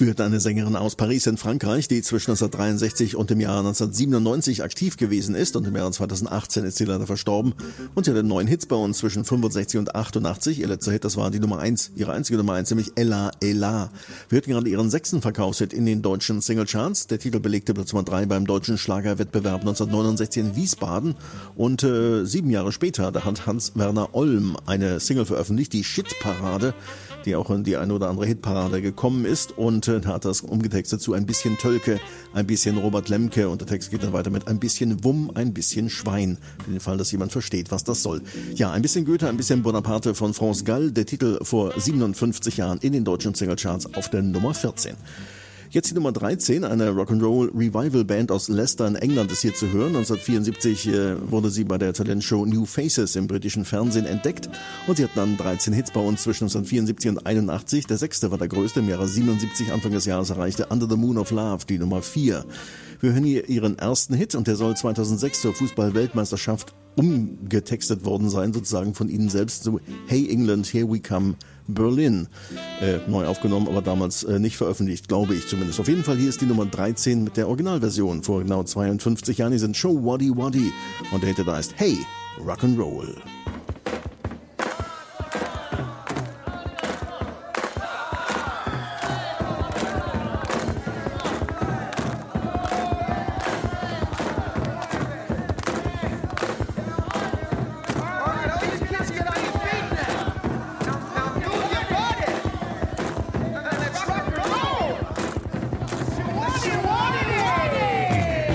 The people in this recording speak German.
Wir hörten eine Sängerin aus Paris in Frankreich, die zwischen 1963 und dem Jahr 1997 aktiv gewesen ist, und im Jahr 2018 ist sie leider verstorben. Und sie hatte 9 Hits bei uns zwischen 65 und 88. Ihr letzter Hit, das war die Nummer 1, ihre einzige Nummer 1, nämlich Ella Ella. Wir hörten gerade ihren 6. Verkaufshit in den deutschen Singlecharts. Der Titel belegte Platz Nummer 3 beim deutschen Schlagerwettbewerb 1969 in Wiesbaden. Und 7 Jahre später, da hat Hans-Werner Olm eine Single veröffentlicht, die Shit-Parade, die auch in die eine oder andere Hitparade gekommen ist, und da hat das umgetextet zu ein bisschen Tölke, ein bisschen Robert Lemke, und der Text geht dann weiter mit ein bisschen Wumm, ein bisschen Schwein, für den Fall, dass jemand versteht, was das soll. Ja, ein bisschen Goethe, ein bisschen Bonaparte von France Gall, der Titel vor 57 Jahren in den deutschen Singlecharts auf der Nummer 14. Jetzt die Nummer 13, eine Rock'n'Roll-Revival-Band aus Leicester in England ist hier zu hören. 1974 wurde sie bei der Talentshow New Faces im britischen Fernsehen entdeckt, und sie hatten dann 13 Hits bei uns zwischen 1974 und 81. Der 6. war der größte, im Jahre 77, Anfang des Jahres erreichte Under the Moon of Love die Nummer 4. Wir hören hier ihren ersten Hit, und der soll 2006 zur Fußball-Weltmeisterschaft umgetextet worden sein, sozusagen von ihnen selbst, so Hey England, here we come, Berlin. Neu aufgenommen, aber damals nicht veröffentlicht, glaube ich zumindest. Auf jeden Fall, hier ist die Nummer 13 mit der Originalversion vor genau 52 Jahren. Die sind Show Waddy Waddy, und der Hit heißt Hey, Rock'n'Roll.